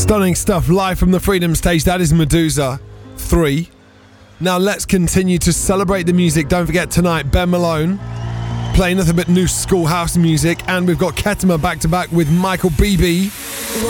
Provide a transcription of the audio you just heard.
Stunning stuff live from the Freedom Stage. That is Medusa 3. Now let's continue to celebrate the music. Don't forget tonight, Ben Malone playing nothing but new school house music, and we've got Ketama back to back with Michael Bibi.